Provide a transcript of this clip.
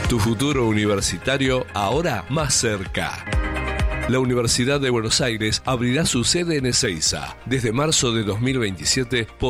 Tu futuro universitario ahora más cerca. La Universidad de Buenos Aires abrirá su sede en Ezeiza. Desde marzo de 2027